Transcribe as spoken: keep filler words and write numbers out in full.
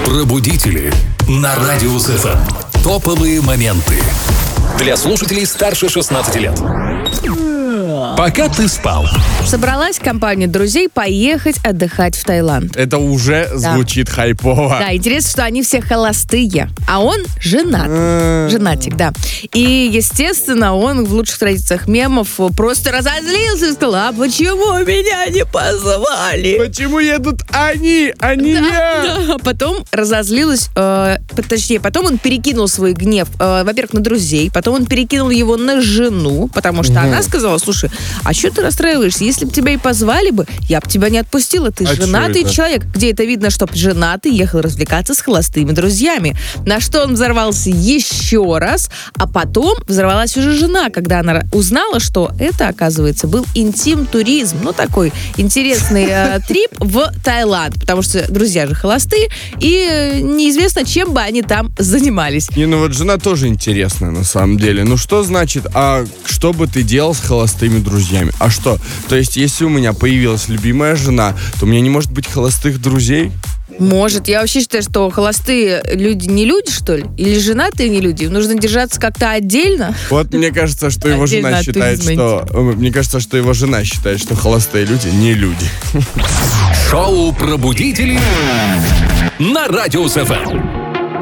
Пробудители на Радио СФМ. Топовые моменты для слушателей старше шестнадцати лет. Пока ты спал. Собралась компания друзей поехать отдыхать в Таиланд. Это уже Да. звучит хайпово. Да, интересно, что они все холостые, а он женат. Женатик, да. И, естественно, он в лучших традициях мемов просто разозлился и сказал: а почему меня не позвали? Почему едут они, а не я? Да, потом разозлилась, э, точнее, потом он перекинул свой гнев, э, во-первых, на друзей, потом он перекинул его на жену, потому что она сказала: слушай, а что ты расстраиваешься? Если бы тебя и позвали бы, я бы тебя не отпустила. Ты А женатый чё это? человек. Где это видно, что женатый ехал развлекаться с холостыми друзьями? На что он взорвался еще раз, а потом взорвалась уже жена, когда она узнала, что это, оказывается, был интим-туризм. Ну, такой интересный э, трип в Таиланд, потому что друзья же холостые, и э, неизвестно, чем бы они там занимались. Не, ну вот жена тоже интересная на самом деле. Ну что значит, а что бы ты делал с холостыми друзьями? А что? То есть, если у меня появилась любимая жена, то у меня не может быть холостых друзей? Может. Я вообще считаю, что холостые люди не люди, что ли? Или женатые не люди? Им нужно держаться как-то отдельно. Вот мне кажется, что его Отдельно жена от считает, туризма. что... Мне кажется, что его жена считает, что холостые люди не люди. Шоу «Пробудители» на Радио СФМ.